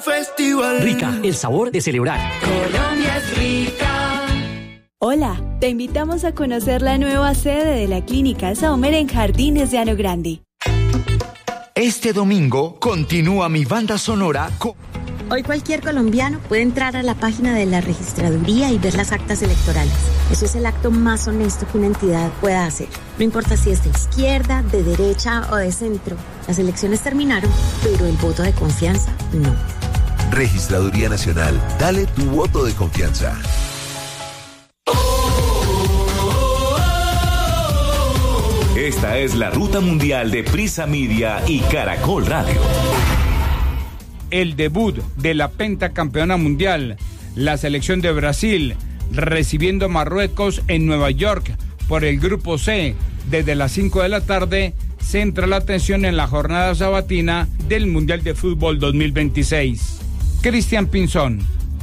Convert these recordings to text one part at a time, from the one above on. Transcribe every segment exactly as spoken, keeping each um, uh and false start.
festival. Rica, el sabor de celebrar. Colombia es rica. Hola, te invitamos a conocer la nueva sede de la Clínica Sommer en Jardines de Llano Grande. Este domingo continúa mi banda sonora con... Hoy cualquier colombiano puede entrar a la página de la registraduría y ver las actas electorales. Eso es el acto más honesto que una entidad pueda hacer. No importa si es de izquierda, de derecha o de centro. Las elecciones terminaron, pero el voto de confianza no. Registraduría Nacional. Dale tu voto de confianza. Esta es la ruta mundial de Prisa Media y Caracol Radio. El debut de la pentacampeona mundial, la selección de Brasil, recibiendo a Marruecos en Nueva York por el Grupo C. Desde las cinco de la tarde, centra la atención en la jornada sabatina del Mundial de Fútbol dos mil veintiséis. Cristian Pinzón.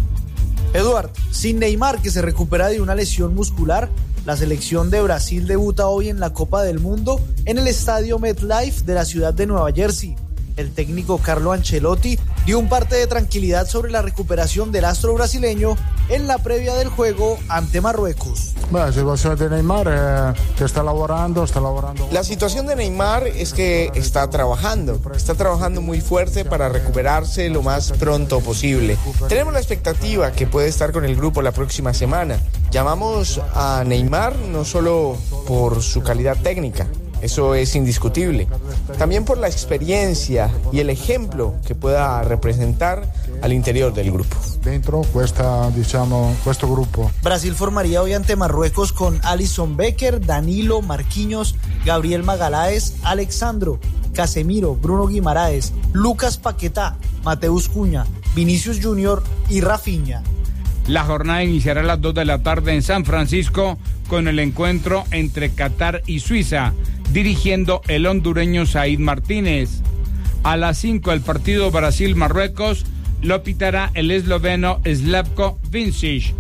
Eduard, sin Neymar, que se recupera de una lesión muscular, la selección de Brasil debuta hoy en la Copa del Mundo en el estadio MetLife de la ciudad de Nueva Jersey. El técnico Carlo Ancelotti dio un parte de tranquilidad sobre la recuperación del astro brasileño en la previa del juego ante Marruecos. La situación de Neymar, eh, que está laborando, está laborando. La situación de Neymar es que está trabajando, está trabajando muy fuerte para recuperarse lo más pronto posible. Tenemos la expectativa que puede estar con el grupo la próxima semana. Llamamos a Neymar no solo por su calidad técnica, eso es indiscutible, también por la experiencia y el ejemplo que pueda representar al interior del grupo. Dentro cuesta, diciamo, questo grupo. Brasil formaría hoy ante Marruecos con Alisson Becker, Danilo, Marquinhos, Gabriel Magaláes, Alexandro, Casemiro, Bruno Guimaraes, Lucas Paquetá, Mateus Cunha, Vinicius Junior y Rafinha. La jornada iniciará a las dos de la tarde en San Francisco con el encuentro entre Qatar y Suiza, dirigiendo el hondureño Said Martínez. A las cinco el partido Brasil-Marruecos lo pitará el esloveno Slavko Vincic.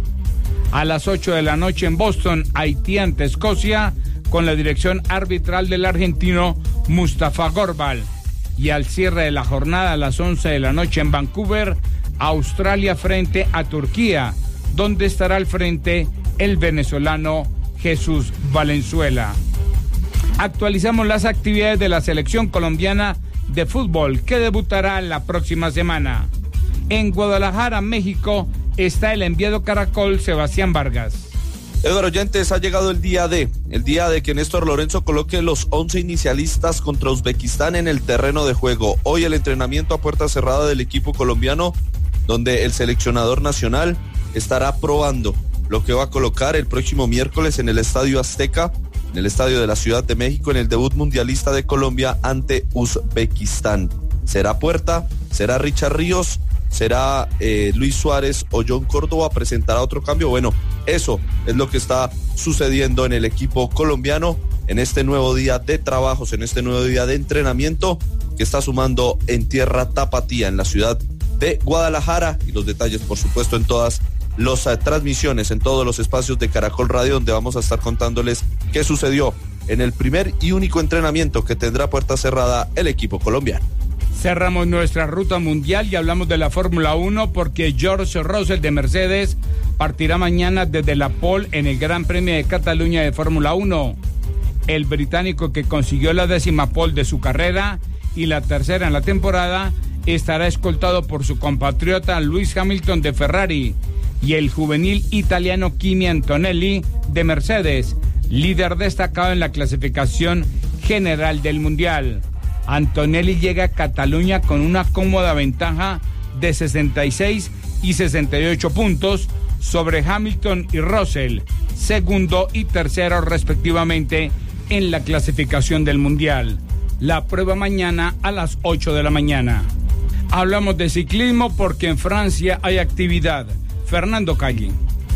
A las ocho de la noche en Boston, Haití ante Escocia, con la dirección arbitral del argentino Mustafa Gorbal. Y al cierre de la jornada a las once de la noche en Vancouver, Australia frente a Turquía, donde estará al frente el venezolano Jesús Valenzuela. Actualizamos las actividades de la selección colombiana de fútbol, que debutará la próxima semana. En Guadalajara, México, está el enviado Caracol Sebastián Vargas. Eduardo Oyentes, ha llegado el día de, el día de que Néstor Lorenzo coloque los once inicialistas contra Uzbekistán en el terreno de juego. Hoy el entrenamiento a puerta cerrada del equipo colombiano, donde el seleccionador nacional estará probando lo que va a colocar el próximo miércoles en el Estadio Azteca, en el Estadio de la Ciudad de México, en el debut mundialista de Colombia ante Uzbekistán. ¿Será Puerta? ¿Será Richard Ríos? ¿Será eh, Luis Suárez o John Córdoba? ¿Presentará otro cambio? Bueno, eso es lo que está sucediendo en el equipo colombiano en este nuevo día de trabajos, en este nuevo día de entrenamiento que está sumando en tierra tapatía, en la ciudad de Guadalajara. Y los detalles, por supuesto, en todas las uh, transmisiones, en todos los espacios de Caracol Radio, donde vamos a estar contándoles qué sucedió en el primer y único entrenamiento que tendrá puerta cerrada el equipo colombiano. Cerramos nuestra ruta mundial y hablamos de la Fórmula uno porque George Russell de Mercedes partirá mañana desde la pole en el Gran Premio de Cataluña de Fórmula uno. El británico, que consiguió la décima pole de su carrera y la tercera en la temporada, estará escoltado por su compatriota Lewis Hamilton de Ferrari y el juvenil italiano Kimi Antonelli de Mercedes, líder destacado en la clasificación general del Mundial. Antonelli llega a Cataluña con una cómoda ventaja de sesenta y seis y sesenta y ocho puntos sobre Hamilton y Russell, segundo y tercero respectivamente en la clasificación del Mundial. La prueba mañana a las ocho de la mañana. Hablamos de ciclismo porque en Francia hay actividad. Fernando Calle.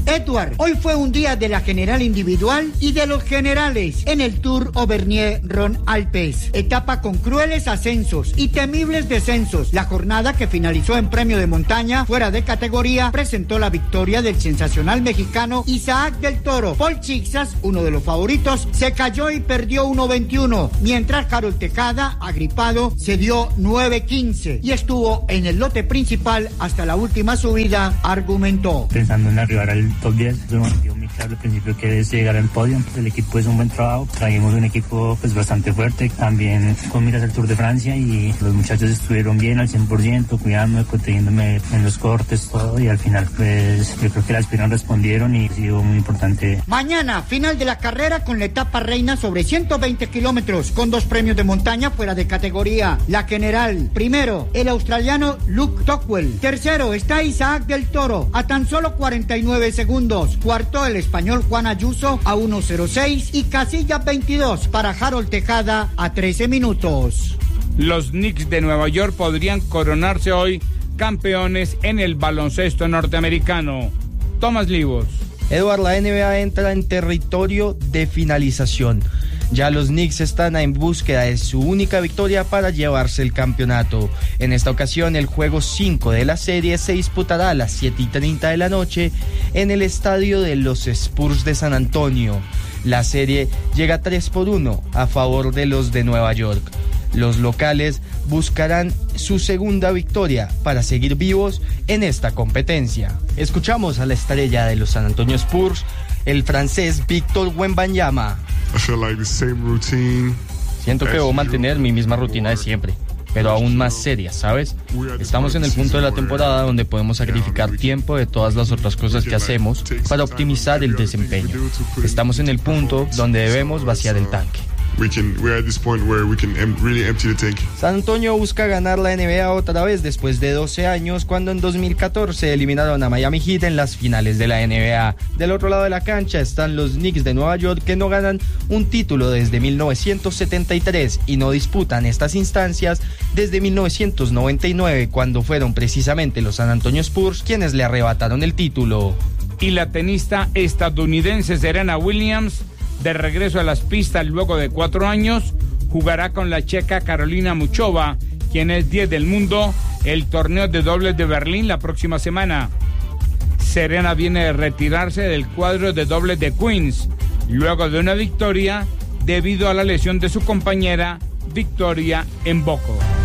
Edward, hoy fue un día de la general individual y de los generales en el Tour Auvergne-Rhône-Alpes. Etapa con crueles ascensos y temibles descensos. La jornada, que finalizó en premio de montaña fuera de categoría, presentó la victoria del sensacional mexicano Isaac del Toro. Paul Chixas, uno de los favoritos, se cayó y perdió uno veintiuno, mientras Harold Tejada, agripado, se dio nueve quince y estuvo en el lote principal hasta la última subida. Argumentó: pensando en arribar al top diez, lo dio muy claro al principio que es llegar al podio. El equipo hizo un buen trabajo, trajimos un equipo pues bastante fuerte, también con miras al Tour de Francia, y los muchachos estuvieron bien al cien por ciento, cuidándome, protegiéndome en los cortes, todo, y al final pues yo creo que las piernas respondieron y ha sido muy importante. Mañana, final de la carrera con la etapa reina sobre ciento veinte kilómetros, con dos premios de montaña fuera de categoría. La general, primero, el australiano Luke Tocqueville. Tercero está Isaac del Toro, a tan solo cuarenta y nueve segundos. Cuarto, el español Juan Ayuso, a uno cero seis. Y casilla veintidós para Harold Tejada, a trece minutos. Los Knicks de Nueva York podrían coronarse hoy campeones en el baloncesto norteamericano. Tomás Livos. Eduard, la N B A entra en territorio de finalización. Ya los Knicks están en búsqueda de su única victoria para llevarse el campeonato. En esta ocasión, el juego cinco de la serie se disputará a las siete y treinta de la noche en el estadio de los Spurs de San Antonio. La serie llega tres por uno a favor de los de Nueva York. Los locales buscarán su segunda victoria para seguir vivos en esta competencia. Escuchamos a la estrella de los San Antonio Spurs, el francés Victor Wembanyama. Siento que debo mantener mi misma rutina de siempre, pero aún más seria, ¿sabes? Estamos en el punto de la temporada donde podemos sacrificar tiempo de todas las otras cosas que hacemos para optimizar el desempeño. Estamos en el punto donde debemos vaciar el tanque. We can, we're at this point where we can em, really empty the tank. San Antonio busca ganar la N B A otra vez después de doce años, cuando en dos mil catorce eliminaron a Miami Heat en las finales de la N B A. Del otro lado de la cancha están los Knicks de Nueva York, que no ganan un título desde mil novecientos setenta y tres y no disputan estas instancias desde mil novecientos noventa y nueve, cuando fueron precisamente los San Antonio Spurs quienes le arrebataron el título. Y la tenista estadounidense Serena Williams, de regreso a las pistas luego de cuatro años, jugará con la checa Carolina Muchova, quien es diez del mundo, el torneo de dobles de Berlín la próxima semana. Serena viene de retirarse del cuadro de dobles de Queens, luego de una victoria debido a la lesión de su compañera Victoria Mboko.